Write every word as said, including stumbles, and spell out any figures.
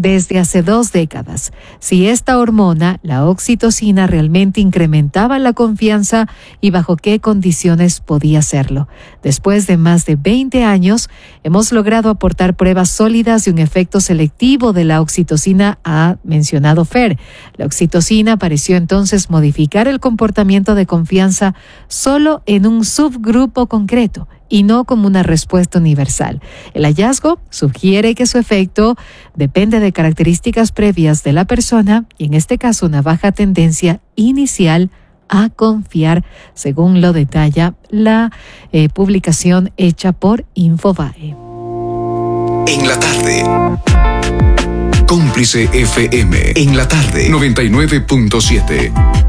desde hace dos décadas si esta hormona, la oxitocina, realmente incrementaba la confianza y bajo qué condiciones podía hacerlo. Después de más de veinte años, hemos logrado aportar pruebas sólidas de un efecto selectivo de la oxitocina, ha mencionado Fer. La oxitocina pareció entonces modificar el comportamiento de confianza solo en un subgrupo concreto y no como una respuesta universal. El hallazgo sugiere que su efecto depende de características previas de la persona y en este caso una baja tendencia inicial a confiar, según lo detalla la eh, publicación hecha por Infobae. En la tarde. Cómplice F M. En la tarde. noventa y nueve punto siete.